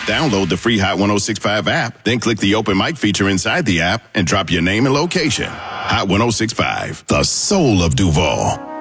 Download the free Hot 1065 app, then click the open mic feature inside the app and drop your name and location. Hot 1065, the soul of Duval.